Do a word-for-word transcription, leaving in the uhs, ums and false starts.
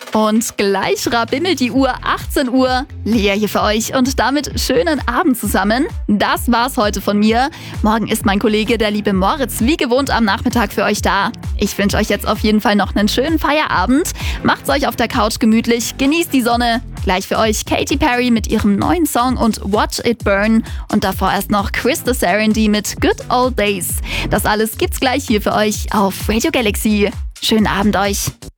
Und gleich rabimmelt die Uhr achtzehn Uhr. Lea hier für euch und damit schönen Abend zusammen. Das war's heute von mir. Morgen ist mein Kollege, der liebe Moritz, wie gewohnt am Nachmittag für euch da. Ich wünsche euch jetzt auf jeden Fall noch einen schönen Feierabend. Macht's euch auf der Couch gemütlich, genießt die Sonne. Gleich für euch Katy Perry mit ihrem neuen Song und Watch It Burn. Und davor erst noch Krista Serendy mit Good Old Days. Das alles gibt's gleich hier für euch auf Radio Galaxy. Schönen Abend euch.